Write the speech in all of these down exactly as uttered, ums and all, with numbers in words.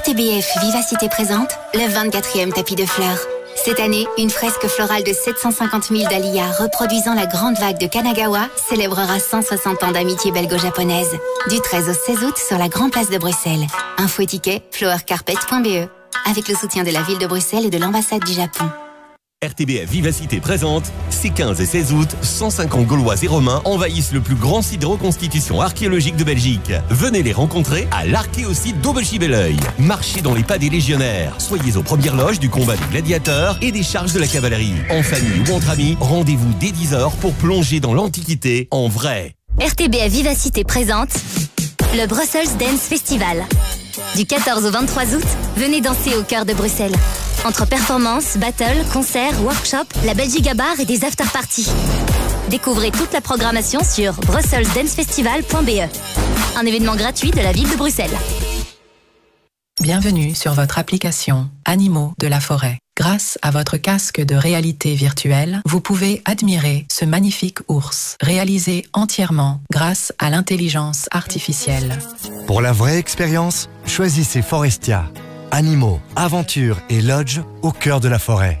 T B F Vivacité présente le vingt-quatrième tapis de fleurs. Cette année, une fresque florale de sept cent cinquante mille dahlias reproduisant la grande vague de Kanagawa célébrera cent soixante ans d'amitié belgo-japonaise. Du treize au seize août sur la Grand Place de Bruxelles. Info et ticket flower carpet point b e avec le soutien de la ville de Bruxelles et de l'ambassade du Japon. R T B F Vivacité présente, ces quinze et seize août, cent cinquante Gaulois et Romains envahissent le plus grand site de reconstitution archéologique de Belgique. Venez les rencontrer à l'archéosite d'Aubechy-Belleuil. Marchez dans les pas des légionnaires. Soyez aux premières loges du combat des gladiateurs et des charges de la cavalerie. En famille ou entre amis, rendez-vous dès dix heures pour plonger dans l'Antiquité en vrai. R T B F Vivacité présente le Brussels Dance Festival. Du quatorze au vingt-trois août, venez danser au cœur de Bruxelles. Entre performances, battles, concerts, workshops, la Belgique à bar et des after-parties. Découvrez toute la programmation sur brussels dance festival point b e. Un événement gratuit de la ville de Bruxelles. Bienvenue sur votre application Animaux de la forêt. Grâce à votre casque de réalité virtuelle, vous pouvez admirer ce magnifique ours, réalisé entièrement grâce à l'intelligence artificielle. Pour la vraie expérience, choisissez Forestia. Animaux, aventures et lodge au cœur de la forêt.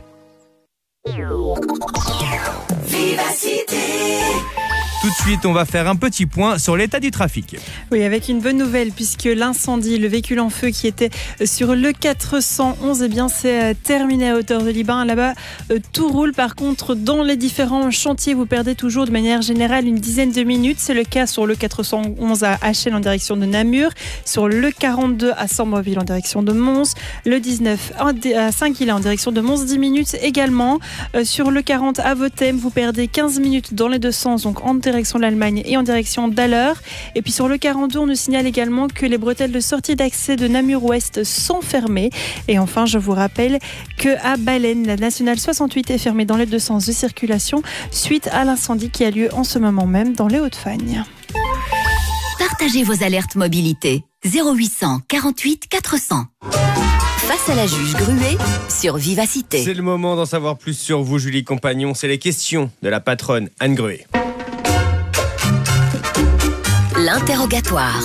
Vivacité. Tout de suite, on va faire un petit point sur l'état du trafic. Oui, avec une bonne nouvelle, puisque l'incendie, le véhicule en feu qui était sur le quatre cent onze, eh bien, c'est terminé à hauteur de Liban. Là-bas, tout roule. Par contre, dans les différents chantiers, vous perdez toujours de manière générale une dizaine de minutes. C'est le cas sur le quatre cent onze à Hachel en direction de Namur, sur le quarante-deux à Sambreville en direction de Mons, le dix-neuf à Saint-Quilin en direction de Mons, dix minutes également. Sur le quarante à Votem, vous perdez quinze minutes dans les deux sens, donc en direction de l'Allemagne et en direction d'Haller. Et puis sur le quarante-deux, on nous signale également que les bretelles de sortie d'accès de Namur-Ouest sont fermées. Et enfin, je vous rappelle qu'à Baleine, la nationale soixante-huit est fermée dans les deux sens de circulation suite à l'incendie qui a lieu en ce moment même dans les Hauts-de-Fagne. Partagez vos alertes mobilité. zéro huit cent quarante-huit quatre cents. Face à la juge Gruet sur Vivacité. C'est le moment d'en savoir plus sur vous, Julie Compagnon. C'est les questions de la patronne Anne Gruet. L'interrogatoire.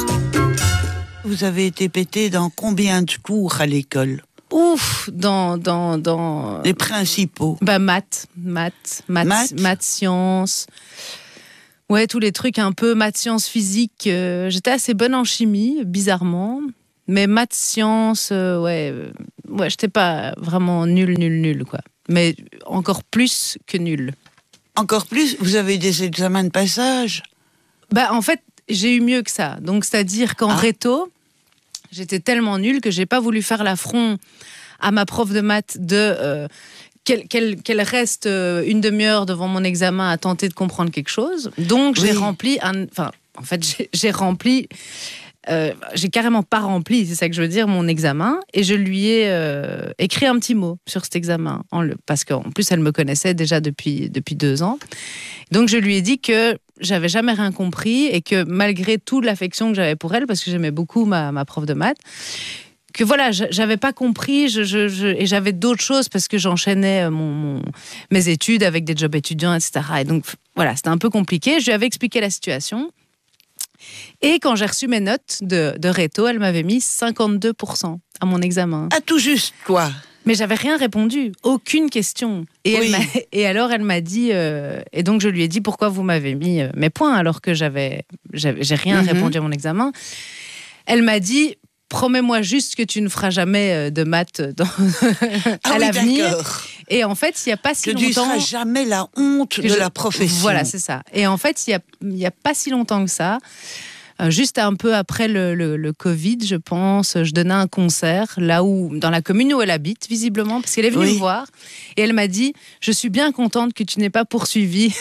Vous avez été pété dans combien de cours à l'école? Ouf, dans, dans, dans... Les principaux. Bah, maths, maths, maths, maths, maths, sciences. Ouais, tous les trucs un peu maths, sciences, physique. Euh, j'étais assez bonne en chimie, bizarrement. Mais maths, sciences, euh, ouais, euh, ouais, j'étais pas vraiment nulle, nulle, nulle, quoi. Mais encore plus que nulle. Encore plus? Vous avez des examens de passage? Bah, en fait, j'ai eu mieux que ça. Donc, c'est-à-dire qu'en ah. réto, j'étais tellement nulle que j'ai pas voulu faire l'affront à ma prof de maths de euh, qu'elle, qu'elle, qu'elle reste euh, une demi-heure devant mon examen à tenter de comprendre quelque chose. Donc, oui. j'ai rempli un... Enfin, en fait, j'ai, j'ai rempli... Euh, j'ai carrément pas rempli, c'est ça que je veux dire, mon examen, et je lui ai euh, écrit un petit mot sur cet examen, en le, parce qu'en plus elle me connaissait déjà depuis, depuis deux ans. Donc je lui ai dit que j'avais jamais rien compris et que malgré toute l'affection que j'avais pour elle, parce que j'aimais beaucoup ma, ma prof de maths, que voilà, j'avais pas compris je, je, je, et j'avais d'autres choses parce que j'enchaînais mon, mon, mes études avec des jobs étudiants, et cetera. Et donc voilà, c'était un peu compliqué. Je lui avais expliqué la situation. Et quand j'ai reçu mes notes de, de réto, elle m'avait mis cinquante-deux pour cent à mon examen. Ah, tout juste, quoi. Mais j'avais rien répondu, aucune question. Et, oui. elle m'a, et alors elle m'a dit, euh, et donc je lui ai dit pourquoi vous m'avez mis mes points alors que j'avais, j'avais j'ai rien mm-hmm. répondu à mon examen. Elle m'a dit, promets-moi juste que tu ne feras jamais de maths dans, ah à oui, l'avenir. D'accord. Et en fait, il n'y a pas si que longtemps... Que tu ne seras jamais la honte de je... la profession. Voilà, c'est ça. Et en fait, il n'y a, a pas si longtemps que ça, euh, juste un peu après le, le, le Covid, je pense, je donnais un concert, là où, dans la commune où elle habite, visiblement, parce qu'elle est venue oui. me voir, et elle m'a dit, je suis bien contente que tu n'aies pas poursuivi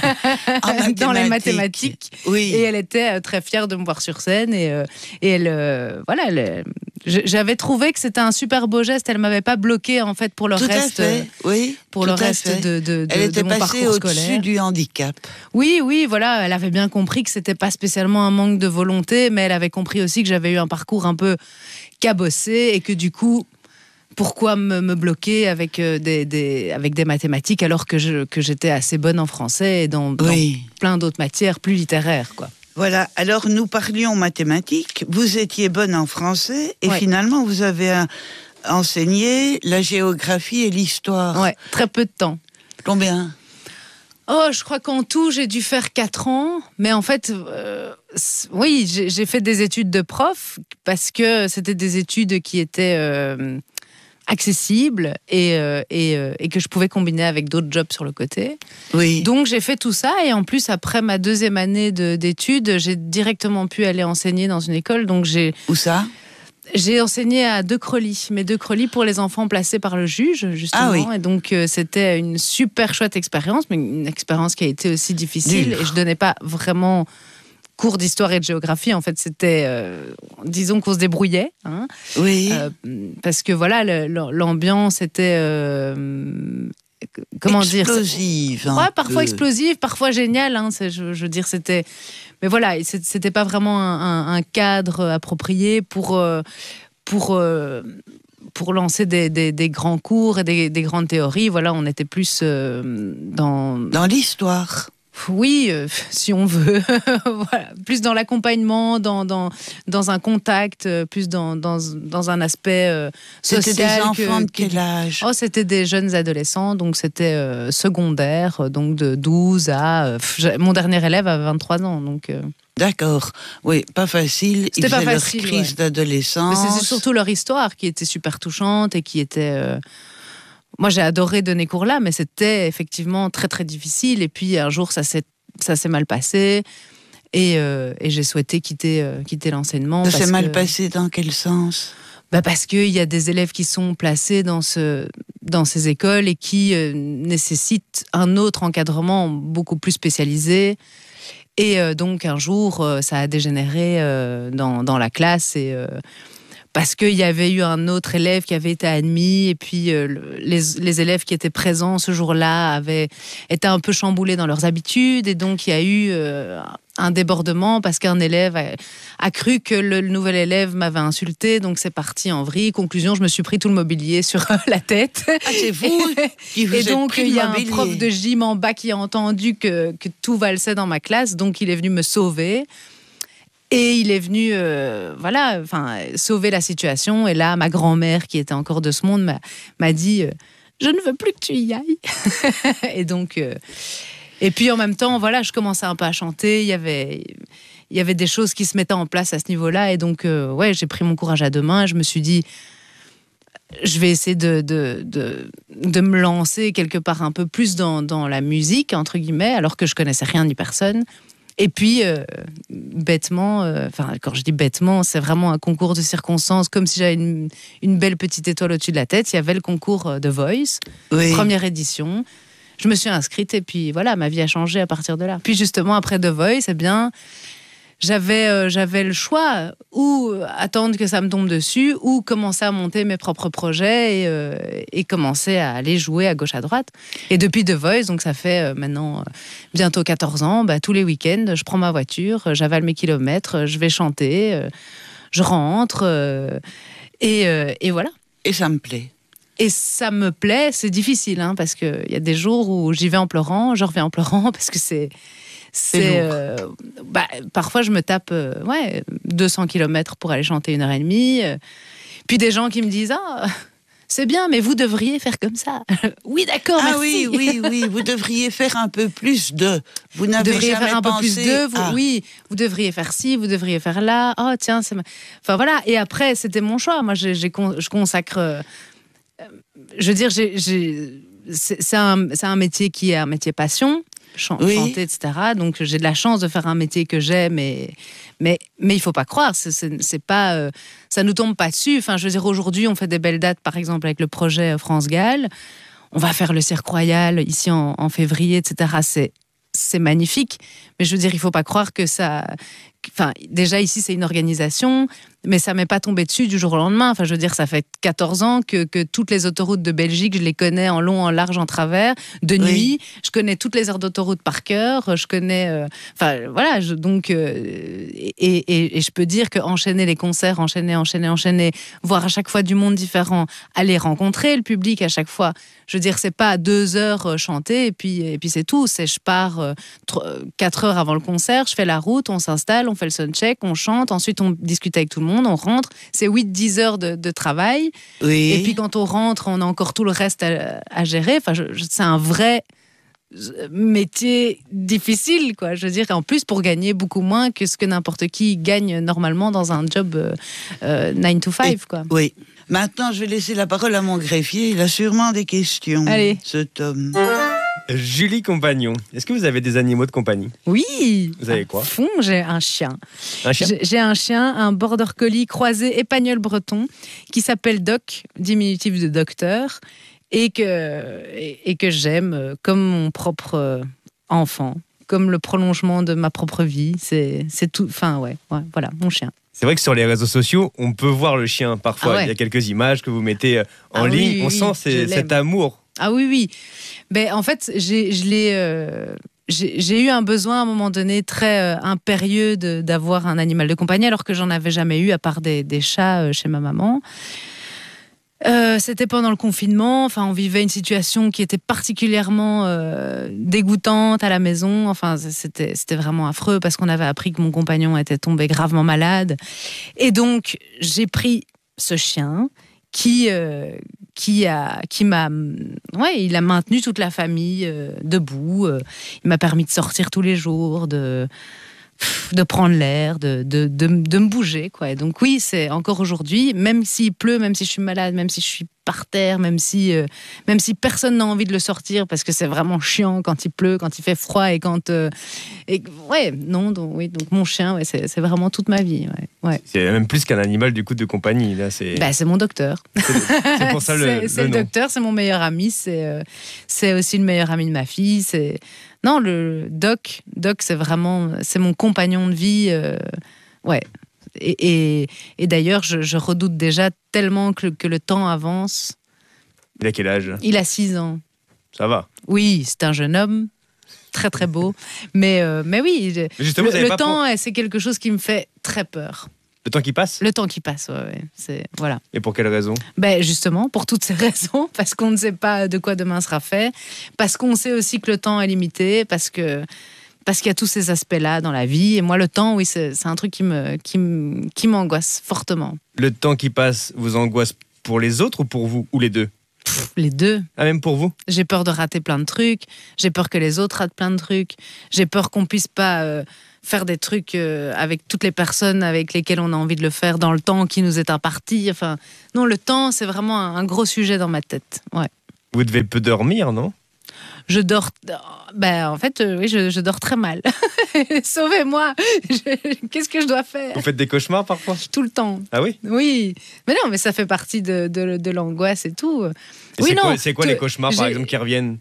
dans les mathématiques. Oui. Et elle était très fière de me voir sur scène, et, euh, et elle... Euh, voilà, elle... J'avais trouvé que c'était un super beau geste. Elle m'avait pas bloqué en fait pour le tout reste. À fait. Oui. Pour le reste de, de, de, elle était de mon passée parcours au-dessus scolaire. du handicap. Oui, oui, voilà. Elle avait bien compris que c'était pas spécialement un manque de volonté, mais elle avait compris aussi que j'avais eu un parcours un peu cabossé et que du coup, pourquoi me, me bloquer avec des, des avec des mathématiques alors que je que j'étais assez bonne en français et dans, oui. dans plein d'autres matières plus littéraires, quoi. Voilà, alors nous parlions mathématiques, vous étiez bonne en français, et ouais. finalement vous avez un, enseigné la géographie et l'histoire. Ouais, très peu de temps. Combien ? Oh, je crois qu'en tout, j'ai dû faire quatre ans. Mais en fait, euh, oui, j'ai, j'ai fait des études de prof parce que c'était des études qui étaient euh, accessibles et, euh, et, euh, et que je pouvais combiner avec d'autres jobs sur le côté. Oui. Donc, j'ai fait tout ça. Et en plus, après ma deuxième année de, d'études, j'ai directement pu aller enseigner dans une école. Donc, j'ai... Où ça ? J'ai enseigné à De Crolly, mais De Crolly pour les enfants placés par le juge, justement. Ah oui. Et donc, euh, c'était une super chouette expérience, mais une expérience qui a été aussi difficile. Dur. Et je donnais pas vraiment cours d'histoire et de géographie. En fait, c'était, euh, disons qu'on se débrouillait. Hein, oui. Euh, parce que voilà, le, l'ambiance était... Euh, comment explosive, dire ouais, parfois peu. explosive, parfois géniale. Hein, c'est, je, je veux dire, c'était... Mais voilà, c'était pas vraiment un, un, un cadre approprié pour, euh, pour, euh, pour lancer des, des, des grands cours et des, des grandes théories. Voilà, on était plus euh, dans... Dans l'histoire. Oui, euh, si on veut. Voilà. Plus dans l'accompagnement, dans, dans, dans un contact, plus dans, dans, dans un aspect euh, social. C'était des enfants que, de quel âge ? Oh, c'était des jeunes adolescents, donc c'était euh, secondaire, donc de douze à... Euh, mon dernier élève avait vingt-trois ans, donc... Euh... D'accord, oui, pas facile. C'était Ils pas faisaient facile, leur crise ouais. d'adolescence. Mais c'est surtout leur histoire qui était super touchante et qui était... Euh... Moi, j'ai adoré donner cours là, mais c'était effectivement très, très difficile. Et puis, un jour, ça s'est, ça s'est mal passé. Et, euh, et j'ai souhaité quitter, euh, quitter l'enseignement. Ça parce s'est mal que... passé dans quel sens ? Bah parce qu'il y a des élèves qui sont placés dans, ce, dans ces écoles et qui euh, nécessitent un autre encadrement beaucoup plus spécialisé. Et euh, donc, un jour, euh, ça a dégénéré euh, dans, dans la classe et... Euh, parce qu'il y avait eu un autre élève qui avait été admis et puis euh, les, les élèves qui étaient présents ce jour-là avaient été un peu chamboulés dans leurs habitudes et donc il y a eu euh, un débordement parce qu'un élève a, a cru que le, le nouvel élève m'avait insulté, donc c'est parti en vrille. Conclusion, je me suis pris tout le mobilier sur la tête. Ah, c'est vous qui vous Et êtes donc pris le il y a mobilier. un prof de gym en bas qui a entendu que, que tout valsait dans ma classe, donc il est venu me sauver. Et il est venu, euh, voilà, enfin, sauver la situation. Et là, ma grand-mère, qui était encore de ce monde, m'a, m'a dit euh, « Je ne veux plus que tu y ailles. » Et donc, euh, et puis en même temps, voilà, je commençais un peu à chanter. Il y avait, il y avait des choses qui se mettaient en place à ce niveau-là. Et donc, euh, ouais, j'ai pris mon courage à deux mains. Et je me suis dit « Je vais essayer de, de, de, de me lancer quelque part un peu plus dans, dans la musique, entre guillemets, alors que je connaissais rien ni personne. » Et puis, euh, bêtement, enfin, euh, quand je dis bêtement, c'est vraiment un concours de circonstances, comme si j'avais une, une belle petite étoile au-dessus de la tête. Il y avait le concours de Voice, oui. Première édition. Je me suis inscrite et puis voilà, ma vie a changé à partir de là. Puis justement, après The Voice, eh bien, j'avais, euh, j'avais le choix, ou attendre que ça me tombe dessus, ou commencer à monter mes propres projets et, euh, et commencer à aller jouer à gauche à droite. Et depuis The Voice, donc ça fait euh, maintenant euh, bientôt quatorze ans, bah, tous les week-ends, je prends ma voiture, j'avale mes kilomètres, je vais chanter, euh, je rentre, euh, et, euh, et voilà. Et ça me plaît. Et ça me plaît, c'est difficile, hein, parce qu'il y a des jours où j'y vais en pleurant, je reviens en pleurant, parce que c'est... C'est, euh, bah, parfois, je me tape euh, ouais, deux cents kilomètres pour aller chanter une heure et demie. Euh, puis des gens qui me disent ah, c'est bien, mais vous devriez faire comme ça. Oui, d'accord, ah, merci. oui, oui, oui, vous devriez faire un peu plus de. Vous n'avez vous devriez jamais faire un pensé... peu plus de. Vous, ah. Oui, vous devriez faire ci, vous devriez faire là. Oh, tiens, c'est. Enfin, voilà. Et après, c'était mon choix. Moi, j'ai, j'ai, je consacre. Euh, je veux dire, j'ai, j'ai, c'est, c'est, un, c'est un métier qui est un métier passion. Ch- oui. chanter, et cetera. Donc j'ai de la chance de faire un métier que j'aime, mais mais mais il faut pas croire, c'est, c'est, c'est pas, euh, ça nous tombe pas dessus. Enfin, je veux dire, aujourd'hui, on fait des belles dates, par exemple avec le projet France Gall. On va faire le Cirque Royal ici en, en février, et cetera. C'est c'est magnifique, mais je veux dire, il faut pas croire que ça enfin, déjà ici c'est une organisation, mais ça m'est pas tombé dessus du jour au lendemain. Enfin, je veux dire, ça fait quatorze ans que, que toutes les autoroutes de Belgique, je les connais en long, en large, en travers, de nuit. Oui. Je connais toutes les aires d'autoroute par cœur. Je connais, euh, enfin voilà, je, donc euh, et, et, et je peux dire que enchaîner les concerts, enchaîner, enchaîner, enchaîner, voir à chaque fois du monde différent, aller rencontrer le public à chaque fois. Je veux dire, c'est pas deux heures chanter et puis et puis c'est tout. C'est je pars euh, quatre heures avant le concert, je fais la route, on s'installe, on fait le soundcheck, on chante, ensuite on discute avec tout le monde, on rentre. C'est huit dix heures de, de travail. Oui. Et puis quand on rentre, on a encore tout le reste à, à gérer. Enfin, je, je, c'est un vrai métier difficile, quoi. Je veux dire, en plus pour gagner beaucoup moins que ce que n'importe qui gagne normalement dans un job euh, euh, nine to five, quoi. Oui. Maintenant, je vais laisser la parole à mon greffier. Il a sûrement des questions. Allez. Ce Tom. Julie Compagnon, est-ce que vous avez des animaux de compagnie? Oui. Vous avez quoi? À fond, j'ai un chien. Un chien? J'ai, j'ai un chien, un border collie croisé espagnol breton qui s'appelle Doc, diminutif de docteur, et que, et, et que j'aime comme mon propre enfant, comme le prolongement de ma propre vie. C'est, c'est tout. Enfin, ouais, ouais, voilà, mon chien. C'est vrai que sur les réseaux sociaux, on peut voir le chien parfois. Ah ouais. Il y a quelques images que vous mettez en ah ligne. Oui, on oui, sent ces, cet amour. Ah oui, oui. Ben, en fait, j'ai, je l'ai, euh, j'ai, j'ai eu un besoin à un moment donné très euh, impérieux de, d'avoir un animal de compagnie, alors que j'en avais jamais eu, à part des, des chats euh, chez ma maman. Euh, c'était pendant le confinement. Enfin, on vivait une situation qui était particulièrement euh, dégoûtante à la maison. Enfin, c'était, c'était vraiment affreux parce qu'on avait appris que mon compagnon était tombé gravement malade. Et donc, j'ai pris ce chien qui, euh, qui, a, qui m'a... Ouais, il a maintenu toute la famille euh, debout. Euh, il m'a permis de sortir tous les jours, de... de prendre l'air, de, de, de, de me bouger, quoi. Et donc oui, c'est encore aujourd'hui, même s'il pleut, même si je suis malade, même si je suis par terre, même si, euh, même si personne n'a envie de le sortir, parce que c'est vraiment chiant quand il pleut, quand il fait froid, et quand... Euh, et, ouais, non, donc, oui, donc mon chien, ouais, c'est, c'est vraiment toute ma vie. Ouais, ouais. C'est même plus qu'un animal du coup de compagnie. Là, c'est... Bah, c'est mon docteur. C'est, c'est pour ça le, c'est, le c'est le nom. docteur, c'est mon meilleur ami, c'est, euh, c'est aussi le meilleur ami de ma fille, c'est... Non, le Doc, Doc, c'est vraiment, c'est mon compagnon de vie, euh, ouais. Et, et, et d'ailleurs, je, je redoute déjà tellement que, que le temps avance. Il a quel âge? Il a six ans. Ça va. Oui, c'est un jeune homme, très très beau. mais, euh, mais oui, mais justement, le, le pas temps, pour... c'est quelque chose qui me fait très peur. Le temps qui passe? Le temps qui passe, ouais, ouais. C'est, voilà. Et pour quelle raison? Ben justement, pour toutes ces raisons, parce qu'on ne sait pas de quoi demain sera fait, parce qu'on sait aussi que le temps est limité, parce que parce qu'il y a tous ces aspects-là dans la vie. Et moi, le temps, oui, c'est, c'est un truc qui me qui, me, qui m'angoisse fortement. Le temps qui passe vous angoisse pour les autres ou pour vous? Ou les deux? Pff, les deux. Ah, même pour vous? J'ai peur de rater plein de trucs. J'ai peur que les autres ratent plein de trucs. J'ai peur qu'on puisse pas... Euh, faire des trucs euh, avec toutes les personnes avec lesquelles on a envie de le faire dans le temps qui nous est imparti. Enfin, non, le temps, c'est vraiment un, un gros sujet dans ma tête. Ouais. Vous devez peu dormir, non? Je dors... Ben, en fait, euh, oui, je, je dors très mal. Sauvez-moi. Je... Qu'est-ce que je dois faire? Vous faites des cauchemars parfois? Tout le temps. Ah oui? Oui. Mais non, mais ça fait partie de, de, de l'angoisse et tout. Et oui, c'est, non, quoi, c'est quoi te... les cauchemars, par j'ai... exemple, qui reviennent?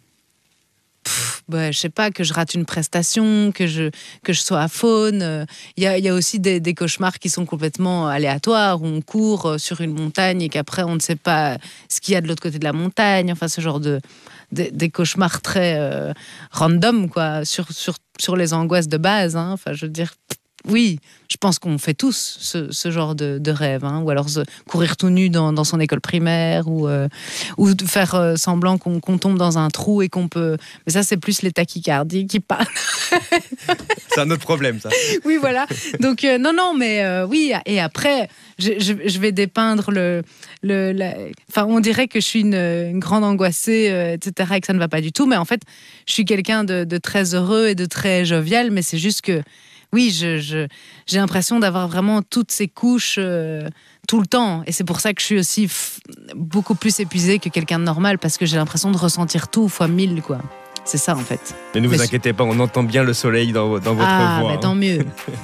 Pff, bah, je sais pas, que je rate une prestation, que je, que je sois à faune. Il y a, y a aussi des, des cauchemars qui sont complètement aléatoires, où on court sur une montagne et qu'après on ne sait pas ce qu'il y a de l'autre côté de la montagne. Enfin, ce genre de, de des cauchemars très euh, random, quoi, sur, sur, sur les angoisses de base. Hein. Enfin, je veux dire... Oui, je pense qu'on fait tous ce, ce genre de, de rêve, hein. Ou alors se, courir tout nu dans, dans son école primaire, ou, euh, ou faire euh, semblant qu'on, qu'on tombe dans un trou et qu'on peut... Mais ça, c'est plus les tachycardies qui parlent. C'est un autre problème, ça. Oui, voilà. Donc, euh, non, non, mais euh, oui, et après, je, je, je vais dépeindre le... le la... Enfin, on dirait que je suis une, une grande angoissée, euh, et cetera, et que ça ne va pas du tout, mais en fait, je suis quelqu'un de, de très heureux et de très jovial, mais c'est juste que oui, je, je, j'ai l'impression d'avoir vraiment toutes ces couches euh, tout le temps. Et c'est pour ça que je suis aussi f- beaucoup plus épuisée que quelqu'un de normal, parce que j'ai l'impression de ressentir tout fois mille, quoi. C'est ça, en fait. Mais ne vous mais inquiétez pas, on entend bien le soleil dans, dans votre ah, voix. Ah, mais hein. tant mieux.